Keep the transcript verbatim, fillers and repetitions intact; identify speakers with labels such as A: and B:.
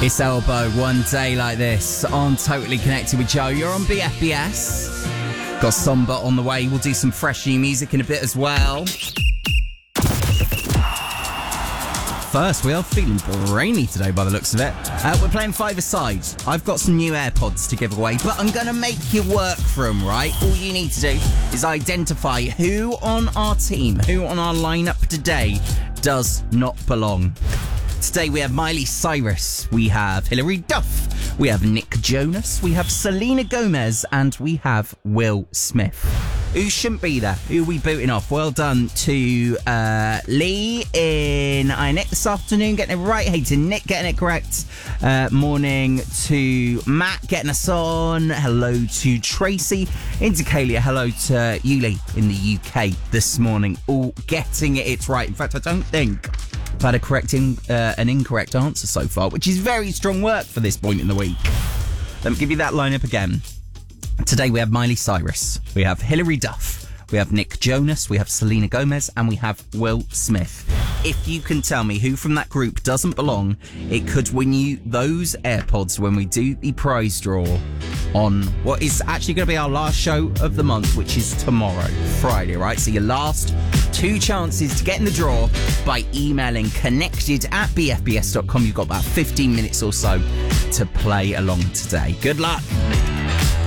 A: It's Elbow, one day like this on Totally Connected with Joe. You're on B F B S. Got Somber on the way. We'll do some fresh new music in a bit as well. First, we are feeling brainy today by the looks of it. Uh, we're playing five-a-side. I've got some new AirPods to give away, but I'm going to make you work for them, right? All you need to do is identify who on our team, who on our lineup today does not belong. Today we have Miley Cyrus, we have Hilary Duff, we have Nick Jonas, we have Selena Gomez, and we have Will Smith. Who shouldn't be there? Who are we booting off? Well done to uh, Lee in iNick this afternoon, getting it right. Hey to Nick, getting it correct. Uh, morning to Matt, getting us on. Hello to Tracy. Into Kalia, hello to Yuli in the U K this morning. All getting it right. In fact, I don't think I've had a correct in, uh, an incorrect answer so far, which is very strong work for this point in the week. Let me give you that lineup again. Today we have Miley Cyrus, we have Hilary Duff, we have Nick Jonas, we have Selena Gomez, and we have Will Smith. If you can tell me who from that group doesn't belong, it could win you those AirPods when we do the prize draw on what is actually going to be our last show of the month, which is tomorrow, Friday, right? So your last two chances to get in the draw by emailing connected at b f b s dot com. You've got about fifteen minutes or so to play along today. Good luck.